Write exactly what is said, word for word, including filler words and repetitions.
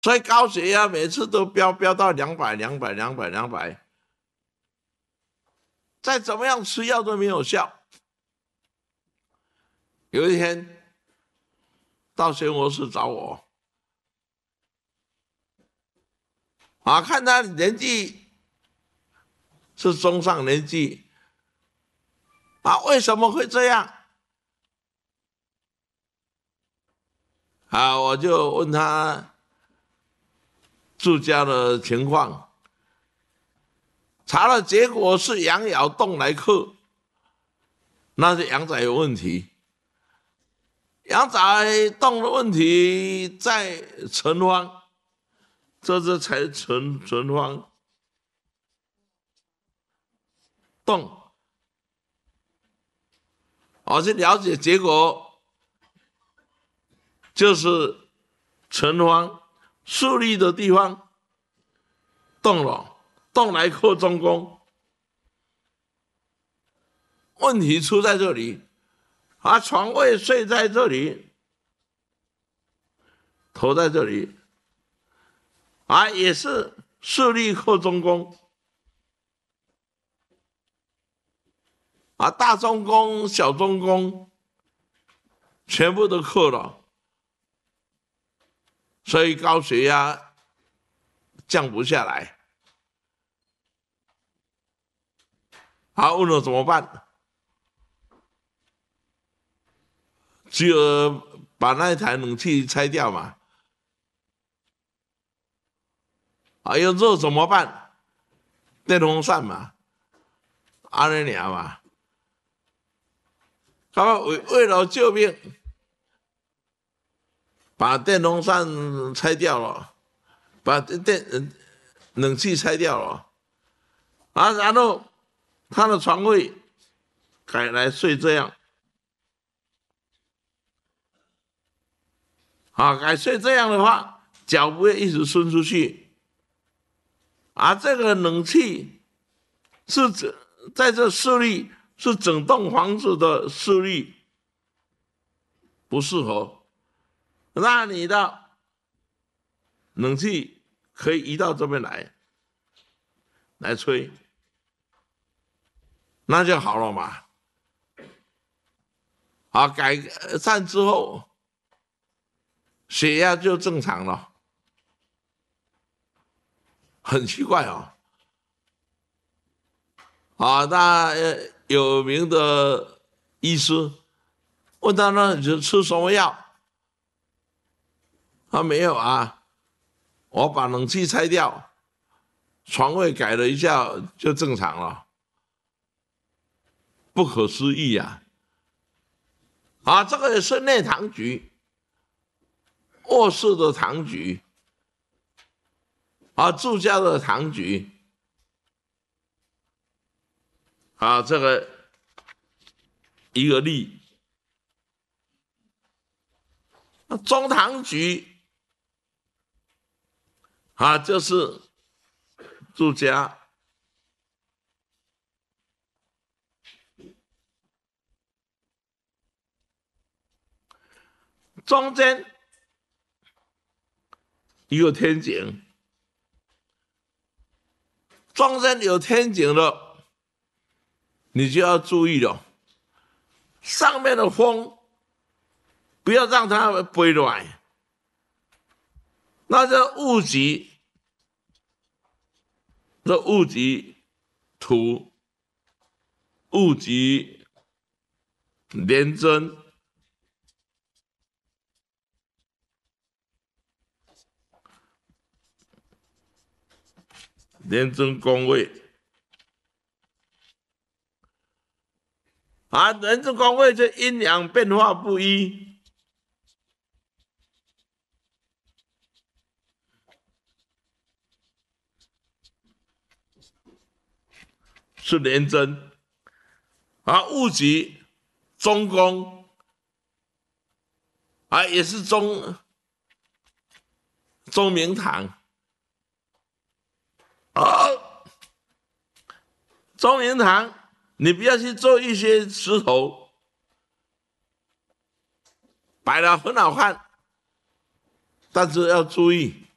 所以高血压每次都飙飙到两百、两百、两百、两百，再怎么样吃药都没有效。有一天到宣活寺找我，啊，看他年纪是中上年纪，啊，为什么会这样？啊，我就问他住家的情况，查了结果是阳爻动来克，那是阳宅有问题。阳宅动的问题在辰方，这是才辰辰方动，我去了解结果，就是辰方竖立的地方动了，动来克中宫，问题出在这里。啊，床位睡在这里，头在这里，啊，也是竖立克中宫，啊，大中宫、小中宫全部都克了，所以高血压降不下来。好，问我怎么办？只有把那一台冷气拆掉嘛。啊，有热怎么办？电风扇嘛，安尼尔嘛。他为为了救命，把电风扇拆掉了，把电冷气拆掉了，啊，然后他的床位改来睡这样。啊，改睡这样的话，脚不会一直伸出去。而、啊、这个冷气是在这视力是整栋房子的视力不适合，那你的冷气可以移到这边来，来吹，那就好了嘛。好，改善之后，血压就正常了。很奇怪哦，啊，那有名的医师问他呢，你吃什么药？他没有啊，我把冷气拆掉，床位改了一下就正常了，不可思议啊！啊，这个也是内堂局，卧室的堂局。啊，住家的堂局，啊，这个一个例。中堂局，啊，就是住家。中间一个天井。中间有天井了，你就要注意了，上面的风不要让它飞来，那这戊己，这戊己土，戊己廉贞，廉贞宫位。啊，廉贞宫位这阴阳变化不一，是廉贞。啊，戊己中宫，啊，也是中中明堂。啊，中明堂，你不要去做一些石头，摆了很好看，但是要注意，